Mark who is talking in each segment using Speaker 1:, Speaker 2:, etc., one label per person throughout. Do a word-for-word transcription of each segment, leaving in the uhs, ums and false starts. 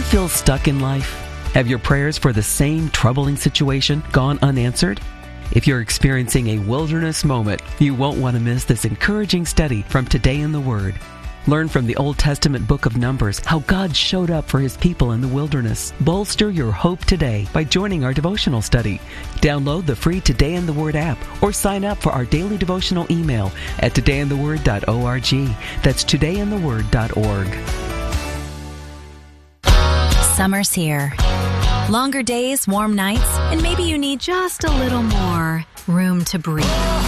Speaker 1: feel stuck in life? Have your prayers for the same troubling situation gone unanswered? If you're experiencing a wilderness moment, you won't want to miss this encouraging study from Today in the Word. Learn from the Old Testament book of Numbers how God showed up for His people in the wilderness. Bolster your hope today by joining our devotional study. Download the free Today in the Word app or sign up for our daily devotional email at today in the word dot org. That's today in the word dot org.
Speaker 2: Summer's here. Longer days, warm nights, and maybe you need just a little more room to breathe.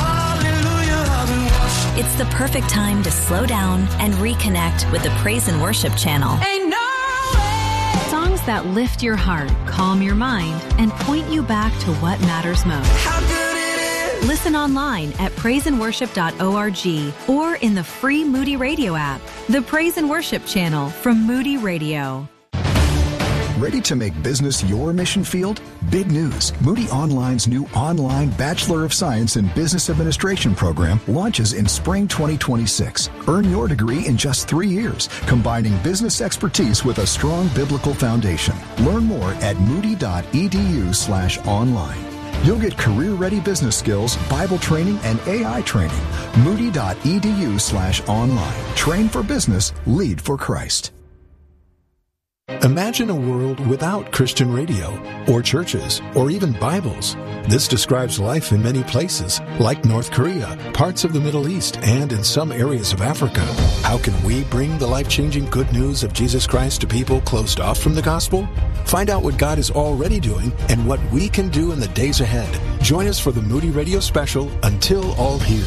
Speaker 2: It's the perfect time to slow down and reconnect with the Praise and Worship channel.
Speaker 3: Ain't no way.
Speaker 2: Songs that lift your heart, calm your mind, and point you back to what matters most.
Speaker 3: How good it is.
Speaker 2: Listen online at praise and worship dot org or in the free Moody Radio app. The Praise and Worship channel from Moody Radio.
Speaker 4: Ready to make business your mission field? Big news. Moody Online's new online Bachelor of Science in Business Administration program launches in spring twenty twenty-six. Earn your degree in just three years, combining business expertise with a strong biblical foundation. Learn more at moody dot e d u slash online. You'll get career-ready business skills, Bible training, and A I training. moody dot e d u slash online. Train for business, lead for Christ.
Speaker 5: Imagine a world without Christian radio, or churches, or even Bibles. This describes life in many places, like North Korea, parts of the Middle East, and in some areas of Africa. How can we bring the life-changing good news of Jesus Christ to people closed off from the gospel? Find out what God is already doing and what we can do in the days ahead. Join us for the Moody Radio special, Until All Here.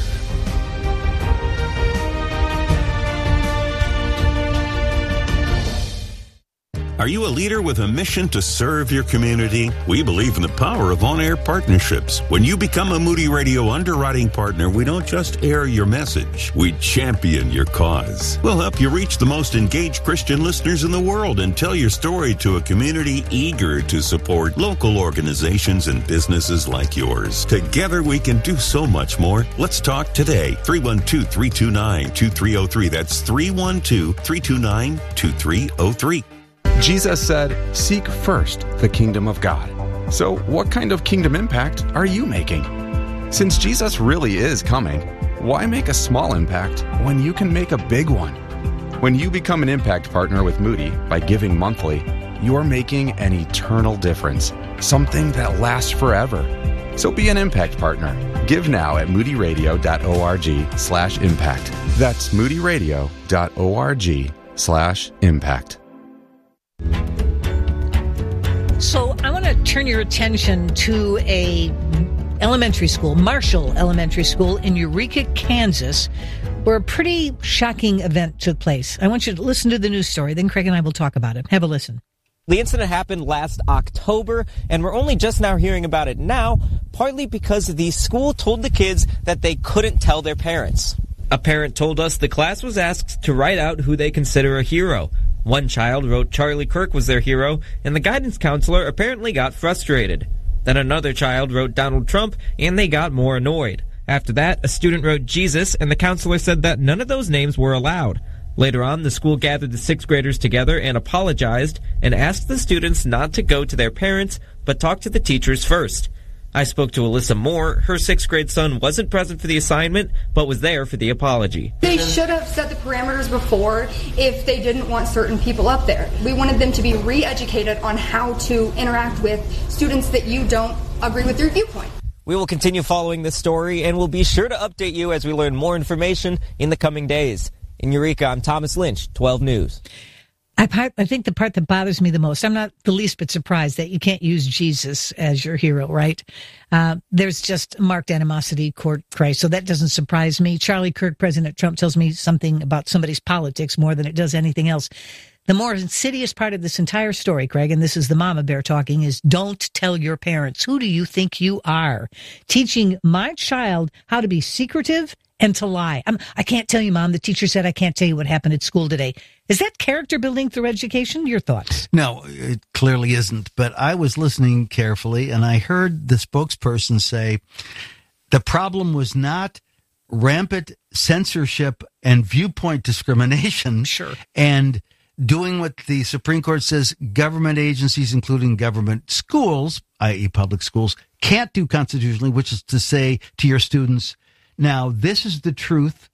Speaker 6: Are you a leader with a mission to serve your community? We believe in the power of on-air partnerships. When you become a Moody Radio underwriting partner, we don't just air your message, we champion your cause. We'll help you reach the most engaged Christian listeners in the world and tell your story to a community eager to support local organizations and businesses like yours. Together we can do so much more. Let's talk today. three one two, three two nine, two three zero three. That's three one two, three two nine, two three zero three.
Speaker 7: Jesus said, "Seek first the kingdom of God." So what kind of kingdom impact are you making? Since Jesus really is coming, why make a small impact when you can make a big one? When you become an impact partner with Moody by giving monthly, you're making an eternal difference, something that lasts forever. So be an impact partner. Give now at moody radio dot org slash impact. That's moody radio dot org slash impact.
Speaker 8: So I want to turn your attention to a elementary school, Marshall Elementary School in Eureka, Kansas, where a pretty shocking event took place. I want you to listen to the news story, then Craig and I will talk about it. Have a listen.
Speaker 9: The incident happened last October, and we're only just now hearing about it now, partly because the school told the kids that they couldn't tell their parents.
Speaker 10: A parent told us the class was asked to write out who they consider a hero. One child wrote Charlie Kirk was their hero, and the guidance counselor apparently got frustrated. Then another child wrote Donald Trump, and they got more annoyed. After that, a student wrote Jesus, and the counselor said that none of those names were allowed. Later on, the school gathered the sixth graders together and apologized and asked the students not to go to their parents, but talk to the teachers first. I spoke to Alyssa Moore. Her sixth grade son wasn't present for the assignment, but was there for the apology.
Speaker 11: They should have set the parameters before if they didn't want certain people up there. We wanted them to be re-educated on how to interact with students that you don't agree with their viewpoint.
Speaker 9: We will continue following this story, and we'll be sure to update you as we learn more information in the coming days. In Eureka, I'm Thomas Lynch, twelve News.
Speaker 8: I, part, I think the part that bothers me the most, I'm not the least bit surprised that you can't use Jesus as your hero, right? Uh, there's just marked animosity toward Christ, so that doesn't surprise me. Charlie Kirk, President Trump, tells me something about somebody's politics more than it does anything else. The more insidious part of this entire story, Craig, and this is the mama bear talking, is don't tell your parents. Who do you think you are? Teaching my child how to be secretive and to lie. I'm, I can't tell you, Mom. The teacher said I can't tell you what happened at school today. Is that character building through education? Your thoughts?
Speaker 12: No, it clearly isn't. But I was listening carefully, and I heard the spokesperson say the problem was not rampant censorship and viewpoint discrimination.
Speaker 8: Sure.
Speaker 12: And doing what the Supreme Court says government agencies, including government schools, that is public schools, can't do constitutionally, which is to say to your students, now this is the truth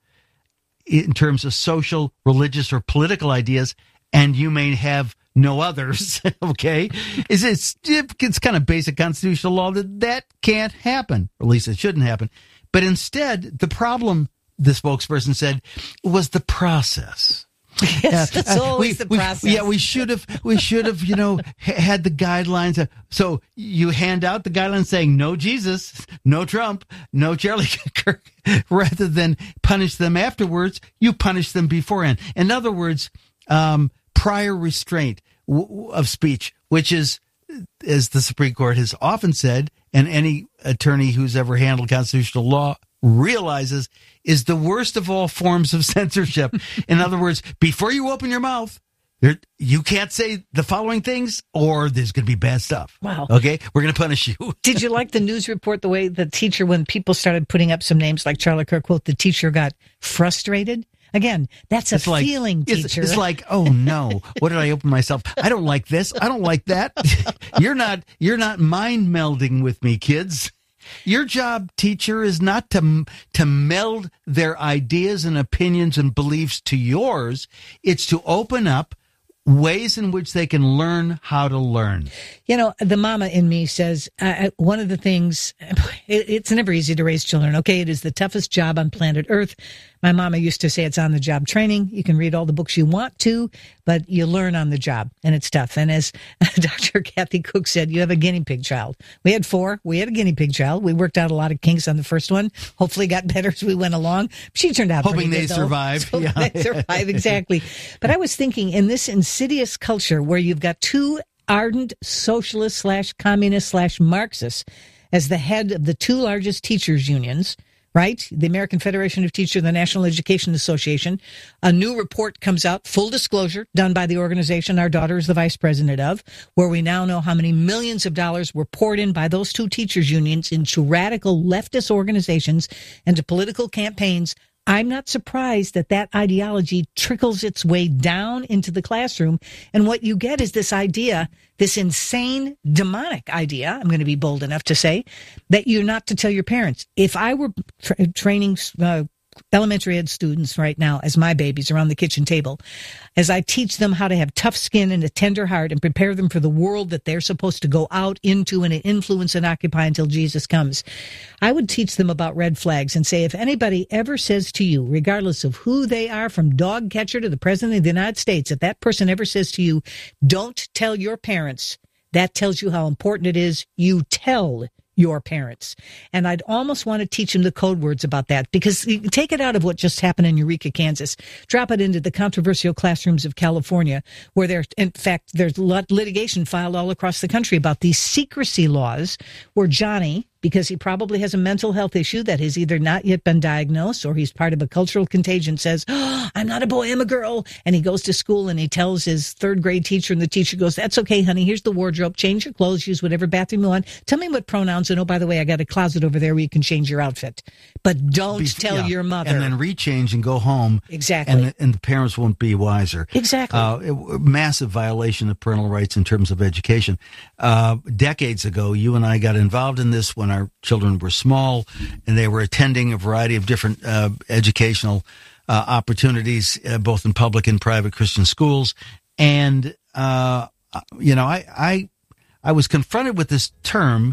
Speaker 12: in terms of social, religious, or political ideas, and you may have no others, okay? Is it's, it's kind of basic constitutional law that that can't happen, or at least it shouldn't happen. But instead, the problem, the spokesperson said, was the process.
Speaker 8: Yes, uh, it's always
Speaker 12: we,
Speaker 8: the
Speaker 12: we,
Speaker 8: process.
Speaker 12: Yeah, we should have, we should have, you know, had the guidelines. So you hand out the guidelines saying no Jesus, no Trump, no Charlie Kirk, rather than punish them afterwards. You punish them beforehand. In other words, um, prior restraint w- of speech, which is, as the Supreme Court has often said, and any attorney who's ever handled constitutional law realizes, is the worst of all forms of censorship. In other words, before you open your mouth, there, you can't say the following things or there's going to be bad stuff.
Speaker 8: Wow.
Speaker 12: Okay? We're going to punish you.
Speaker 8: Did you like the news report, the way the teacher, when people started putting up some names like Charlie Kirk, quote, the teacher got frustrated? Again, that's a
Speaker 12: it's like,
Speaker 8: feeling,
Speaker 12: it's,
Speaker 8: teacher.
Speaker 12: It's like, oh no, what did I open myself? I don't like this. I don't like that. You're not, you're not mind melding with me, kids. Your job, teacher, is not to to meld their ideas and opinions and beliefs to yours. It's to open up ways in which they can learn how to learn.
Speaker 8: You know, the mama in me says, uh, one of the things, it, it's never easy to raise children, okay? It is the toughest job on planet Earth. My mama used to say it's on the job training. You can read all the books you want to, but you learn on the job, and it's tough. And as Doctor Kathy Cook said, you have a guinea pig child. We had four. We had a guinea pig child. We worked out a lot of kinks on the first one. Hopefully got better as we went along. She turned out
Speaker 12: Hoping
Speaker 8: pretty
Speaker 12: they
Speaker 8: good,
Speaker 12: survive.
Speaker 8: Hoping
Speaker 12: Yeah.
Speaker 8: they survive, exactly. But I was thinking, in this insidious culture where you've got two ardent socialist slash communist slash Marxists as the head of the two largest teachers unions, right? The American Federation of Teachers, the National Education Association. A new report comes out, full disclosure, done by the organization our daughter is the vice president of, where we now know how many millions of dollars were poured in by those two teachers unions into radical leftist organizations and to political campaigns. I'm not surprised that that ideology trickles its way down into the classroom. And what you get is this idea, this insane, demonic idea, I'm going to be bold enough to say, that you're not to tell your parents. If I were tra- training uh, elementary ed students right now as my babies around the kitchen table, as I teach them how to have tough skin and a tender heart and prepare them for the world that they're supposed to go out into and influence and occupy until Jesus comes, I would teach them about red flags and say, if anybody ever says to you, regardless of who they are, from dog catcher to the president of the United States, if that person ever says to you, don't tell your parents, that tells you how important it is you tell your parents. And I'd almost want to teach them the code words about that, because you can take it out of what just happened in Eureka, Kansas, drop it into the controversial classrooms of California, where there, in fact, there's lit- litigation filed all across the country about these secrecy laws where Johnny, because he probably has a mental health issue that has either not yet been diagnosed or he's part of a cultural contagion, says, oh, I'm not a boy, I'm a girl. And he goes to school and he tells his third grade teacher, and the teacher goes, that's okay, honey, here's the wardrobe, change your clothes, use whatever bathroom you want, tell me what pronouns, and oh, by the way, I got a closet over there where you can change your outfit. But don't
Speaker 12: Bef-
Speaker 8: tell
Speaker 12: yeah.
Speaker 8: your mother.
Speaker 12: And then rechange and go home.
Speaker 8: Exactly.
Speaker 12: And the, and the parents won't be wiser.
Speaker 8: Exactly.
Speaker 12: Uh, it, massive violation of parental rights in terms of education. Uh, decades ago, you and I got involved in this when our children were small, and they were attending a variety of different uh, educational uh, opportunities, uh, both in public and private Christian schools. And, uh, you know, I, I, I was confronted with this term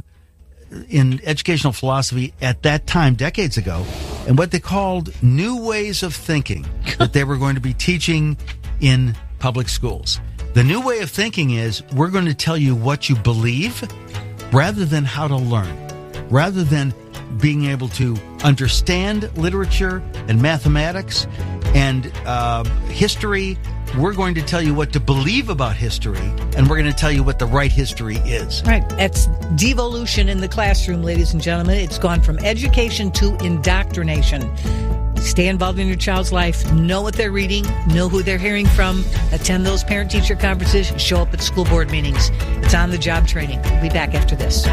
Speaker 12: in educational philosophy at that time, decades ago, and what they called new ways of thinking that they were going to be teaching in public schools. The new way of thinking is we're going to tell you what you believe rather than how to learn. Rather than being able to understand literature and mathematics and uh, history, we're going to tell you what to believe about history, and we're going to tell you what the right history is.
Speaker 8: Right. That's devolution in the classroom, ladies and gentlemen. It's gone from education to indoctrination. Stay involved in your child's life. Know what they're reading. Know who they're hearing from. Attend those parent-teacher conferences. Show up at school board meetings. It's on-the-job training. We'll be back after this.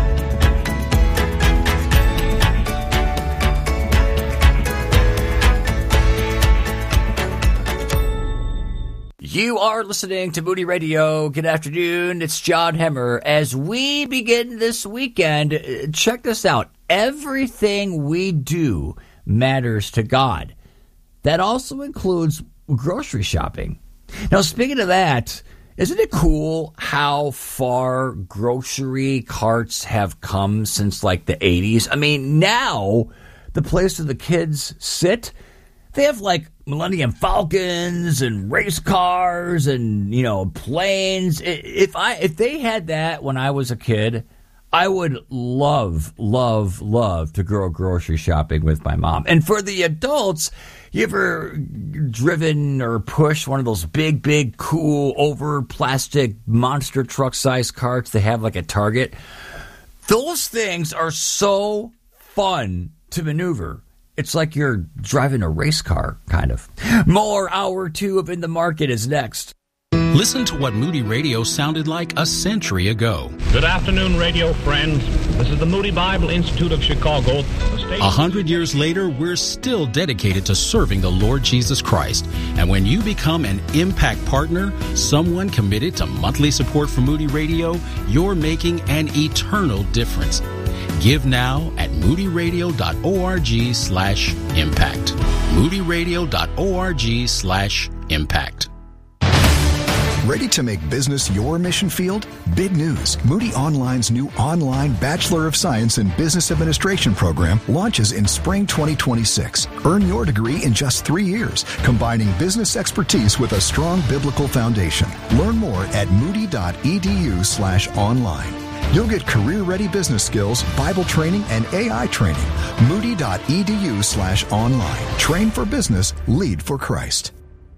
Speaker 13: You are listening to Moody Radio. Good afternoon. It's John Hemmer. As we begin this weekend, check this out. Everything we do matters to God. That also includes grocery shopping. Now, speaking of that, isn't it cool how far grocery carts have come since like the eighties? I mean, now the place where the kids sit, they have like Millennium Falcons and race cars and, you know, planes. If I if they had that when I was a kid, I would love, love, love to go grocery shopping with my mom. And for the adults, you ever driven or pushed one of those big, big, cool, over plastic monster truck sized carts they have like at Target? Those things are so fun to maneuver. It's like you're driving a race car, kind of. More Hour two of In the Market is next.
Speaker 14: Listen to what Moody Radio sounded like a century ago.
Speaker 15: Good afternoon, radio friends. This is the Moody Bible Institute of Chicago.
Speaker 14: A hundred years later, we're still dedicated to serving the Lord Jesus Christ. And when you become an Impact Partner, someone committed to monthly support for Moody Radio, you're making an eternal difference. Give now at moodyradio.org slash impact. moodyradio.org slash impact.
Speaker 4: Ready to make business your mission field? Big news. Moody Online's new online Bachelor of Science in Business Administration program launches in spring twenty twenty-six. Earn your degree in just three years, combining business expertise with a strong biblical foundation. Learn more at moody.edu slash online. You'll get career-ready business skills, Bible training, and A I training. Moody.edu slash online. Train for business, lead for Christ.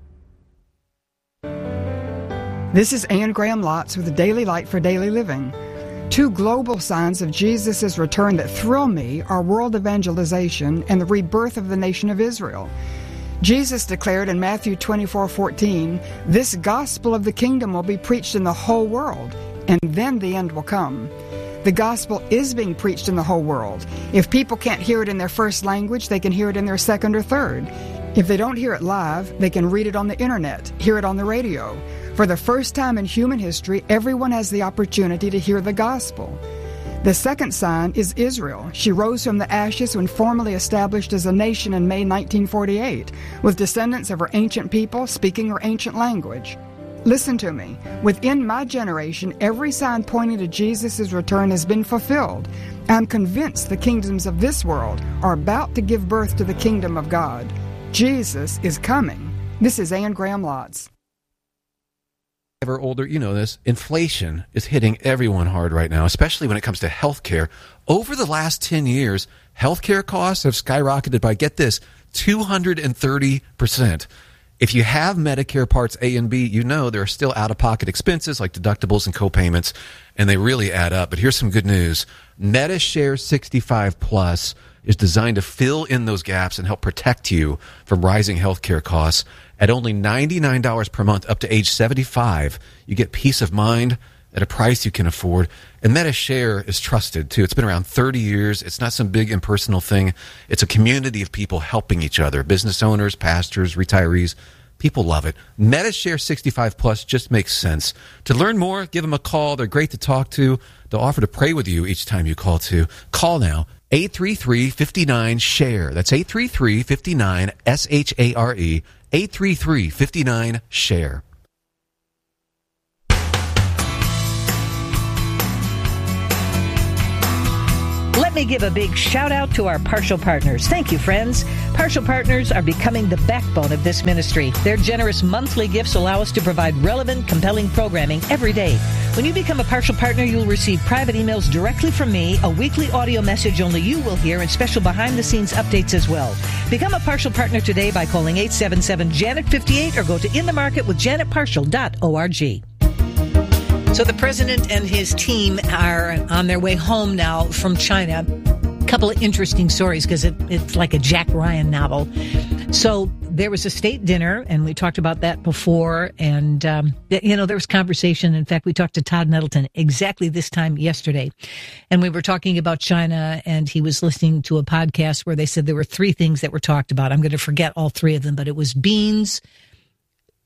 Speaker 16: This is Anne Graham Lotz with the Daily Light for Daily Living. Two global signs of Jesus' return that thrill me are world evangelization and the rebirth of the nation of Israel. Jesus declared in Matthew twenty-four fourteen, "This gospel of the kingdom will be preached in the whole world, and then the end will come." The gospel is being preached in the whole world. If people can't hear it in their first language, they can hear it in their second or third. If they don't hear it live, they can read it on the internet, hear it on the radio. For the first time in human history, everyone has the opportunity to hear the gospel. The second sign is Israel. She rose from the ashes when formally established as a nation in May nineteen forty-eight, with descendants of her ancient people speaking her ancient language. Listen to me. Within my generation, every sign pointing to Jesus' return has been fulfilled. I'm convinced the kingdoms of this world are about to give birth to the kingdom of God. Jesus is coming. This is Anne Graham Lotz.
Speaker 17: Ever older, you know this. Inflation is hitting everyone hard right now, especially when it comes to health care. Over the last ten years, health care costs have skyrocketed by, get this, two hundred thirty percent. If you have Medicare Parts A and B, you know there are still out-of-pocket expenses like deductibles and co-payments, and they really add up. But here's some good news. MediShare sixty-five Plus is designed to fill in those gaps and help protect you from rising healthcare costs. At only ninety-nine dollars per month up to age seventy-five, you get peace of mind at a price you can afford. And MediShare is trusted, too. It's been around thirty years. It's not some big impersonal thing. It's a community of people helping each other, business owners, pastors, retirees. People love it. MediShare sixty-five Plus just makes sense. To learn more, give them a call. They're great to talk to. They'll offer to pray with you each time you call, too. Call now. eight three three, five nine, S H A R E. That's eight three three, five nine, S H A R E. eight three three, five nine, S H A R E.
Speaker 8: Let me give a big shout out to our Partial Partners. Thank you, friends. Partial Partners are becoming the backbone of this ministry. Their generous monthly gifts allow us to provide relevant, compelling programming every day. When you become a Partial Partner, you'll receive private emails directly from me, a weekly audio message only you will hear, and special behind-the-scenes updates as well. Become a Partial Partner today by calling eight seven seven, Janet fifty-eight or go to in the market with janet partial dot org. So the president and his team are on their way home now from China. A couple of interesting stories because it, it's like a Jack Ryan novel. So there was a state dinner, and we talked about that before. And, um, you know, there was conversation. In fact, we talked to Todd Nettleton exactly this time yesterday. And we were talking about China, and he was listening to a podcast where they said there were three things that were talked about. I'm going to forget all three of them, but it was beans,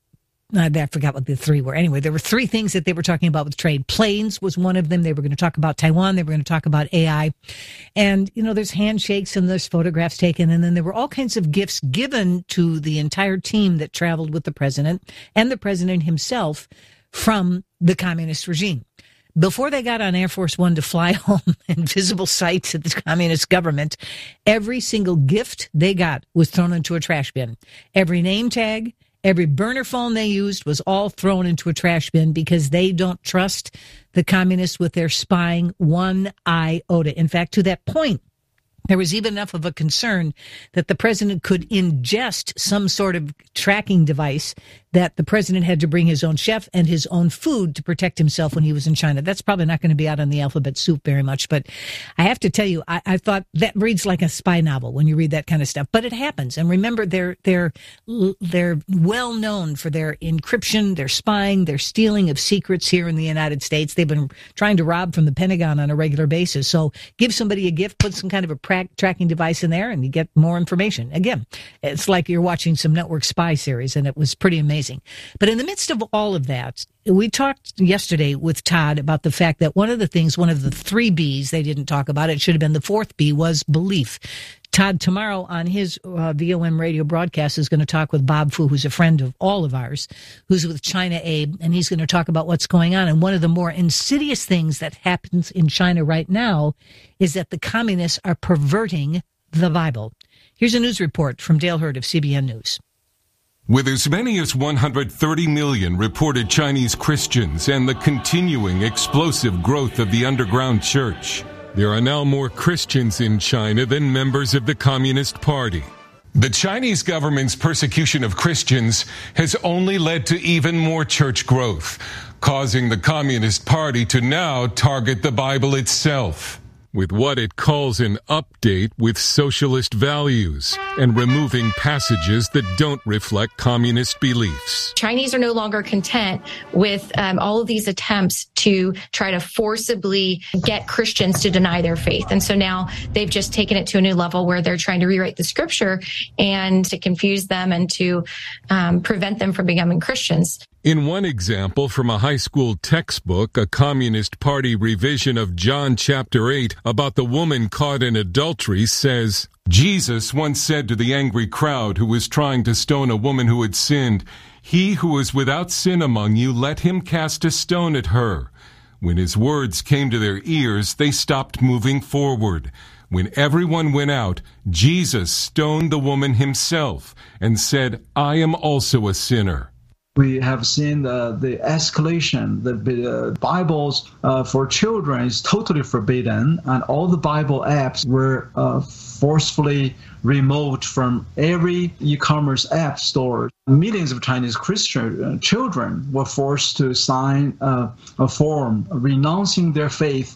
Speaker 8: I forgot what the three were. Anyway, there were three things that they were talking about with trade. Planes was one of them. They were going to talk about Taiwan. They were going to talk about A I. And, you know, there's handshakes and there's photographs taken. And then there were all kinds of gifts given to the entire team that traveled with the president and the president himself from the communist regime. Before they got on Air Force One to fly home in visible sight to the communist government, every single gift they got was thrown into a trash bin. Every name tag, every burner phone they used was all thrown into a trash bin because they don't trust the communists with their spying one iota. In fact, to that point, there was even enough of a concern that the president could ingest some sort of tracking device that the president had to bring his own chef and his own food to protect himself when he was in China. That's probably not going to be out on the alphabet soup very much, but I have to tell you, I, I thought that reads like a spy novel when you read that kind of stuff. But it happens. And remember, they're they're they're well known for their encryption, their spying, their stealing of secrets here in the United States. They've been trying to rob from the Pentagon on a regular basis. So give somebody a gift, put some kind of a pra- tracking device in there, and you get more information. Again, it's like you're watching some network spy series, and it was pretty amazing. But in the midst of all of that, we talked yesterday with Todd about the fact that one of the things, one of the three B's they didn't talk about, it should have been the fourth B, was belief. Todd tomorrow on his uh, V O M radio broadcast is going to talk with Bob Fu, who's a friend of all of ours, who's with China Aid, and he's going to talk about what's going on. And one of the more insidious things that happens in China right now is that the communists are perverting the Bible. Here's a news report from Dale Hurd of C B N News.
Speaker 18: With as many as one hundred thirty million reported Chinese Christians and the continuing explosive growth of the underground church, there are now more Christians in China than members of the Communist Party. The Chinese government's persecution of Christians has only led to even more church growth, causing the Communist Party to now target the Bible itself with what it calls an update with socialist values and removing passages that don't reflect communist beliefs.
Speaker 19: Chinese are no longer content with um, all of these attempts to try to forcibly get Christians to deny their faith. And so now they've just taken it to a new level where they're trying to rewrite the scripture and to confuse them and to um, prevent them from becoming Christians.
Speaker 18: In one example from a high school textbook, a Communist Party revision of John chapter eight about the woman caught in adultery says, Jesus once said to the angry crowd who was trying to stone a woman who had sinned, "He who is without sin among you, let him cast a stone at her." When his words came to their ears, they stopped moving forward. When everyone went out, Jesus stoned the woman himself and said, "I am also a sinner."
Speaker 20: We have seen the, the escalation. The uh, Bibles uh, for children is totally forbidden, and all the Bible apps were uh, forcefully removed from every e-commerce app store. Millions of Chinese Christian uh, children were forced to sign uh, a form renouncing their faith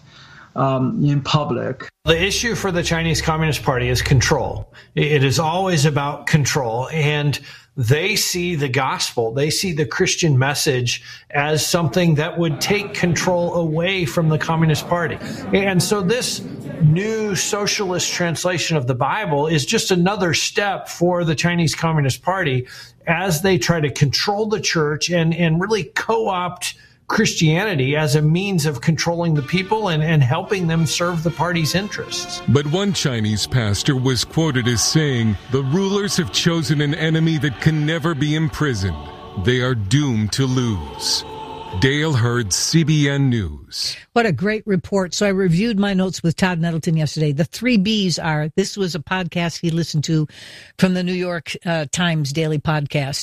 Speaker 20: Um, in public.
Speaker 21: The issue for the Chinese Communist Party is control. It is always about control, and they see the gospel, they see the Christian message as something that would take control away from the Communist Party. And so this new socialist translation of the Bible is just another step for the Chinese Communist Party as they try to control the church and, and really co-opt Christianity as a means of controlling the people and, and helping them serve the party's interests.
Speaker 18: But one Chinese pastor was quoted as saying, "The rulers have chosen an enemy that can never be imprisoned. They are doomed to lose." Dale Hurd, C B N News.
Speaker 8: What a great report. So I reviewed my notes with Todd Nettleton yesterday. The three B's are, this was a podcast he listened to from the New York uh, Times Daily Podcast.